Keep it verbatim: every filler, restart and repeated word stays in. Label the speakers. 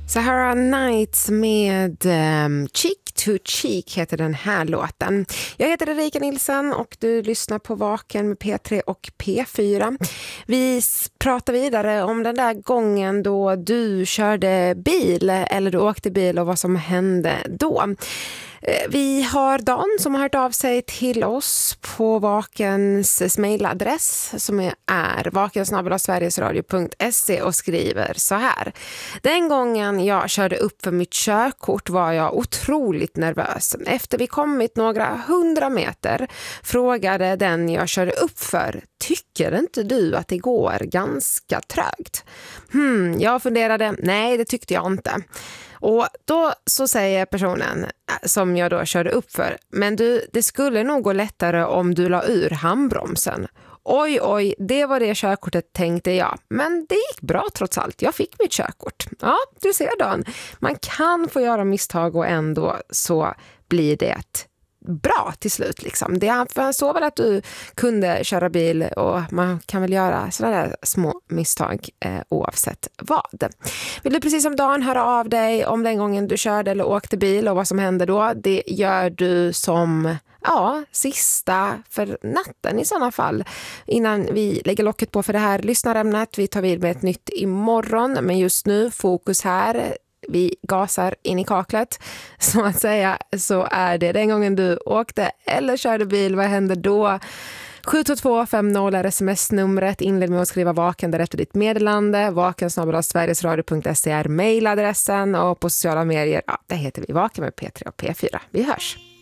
Speaker 1: Sahara Nights med um, Cheek to Cheek heter den här låten. Jag heter Erika Nilsson och du lyssnar på Vaken med P tre och P fyra. Vi pratar vidare om den där gången då du körde bil eller du åkte bil och vad som hände då. Vi har Dan som har hört av sig till oss på Vakens mailadress som är vaken snabel-a sverigesradio punkt se och skriver så här. Den gången jag körde upp för mitt körkort var jag otroligt nervös. Efter vi kommit några hundra meter frågade den jag körde upp för: tycker inte du att det går ganska trögt? Hmm, jag funderade, nej det tyckte jag inte. Och då så säger personen som jag då körde upp för: men du, det skulle nog gå lättare om du la ur handbromsen. Oj, oj, det var det körkortet tänkte jag. Men det gick bra trots allt. Jag fick mitt körkort. Ja, du ser Dan. Man kan få göra misstag och ändå så blir det bra till slut liksom. Det är så väl att du kunde köra bil och man kan väl göra sådana där små misstag eh, oavsett vad. Vill du precis som Dan höra av dig om den gången du körde eller åkte bil och vad som hände då? Det gör du som ja, sista för natten i sådana fall. Innan vi lägger locket på för det här lyssnarämnet. Vi tar vid med ett nytt imorgon, men just nu fokus här. Vi gasar in i kaklet, så att säga, så är det den gången du åkte eller körde bil. Vad hände då? sju två två fem noll är sms-numret. Inled med att skriva vaken därefter ditt meddelande. Vaken snabel-a sverigesradio punkt se är mailadressen och på sociala medier, ja, där heter vi Vaken med P tre och P fyra. Vi hörs!